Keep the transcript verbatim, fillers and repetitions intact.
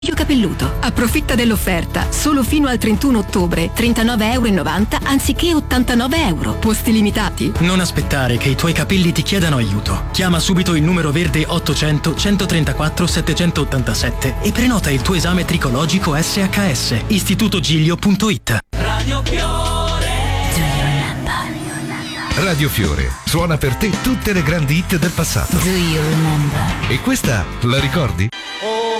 capelluto. Approfitta dell'offerta. Solo fino al trentuno ottobre. trentanove e novanta euro anziché ottantanove euro. Posti limitati. Non aspettare che i tuoi capelli ti chiedano aiuto. Chiama subito il numero verde ottocento centotrentaquattro settecentottantasette e prenota il tuo esame tricologico S H S. istituto giglio punto it. Radio Fiore. Radio Fiore suona per te tutte le grandi hit del passato. Do you remember? E questa la ricordi?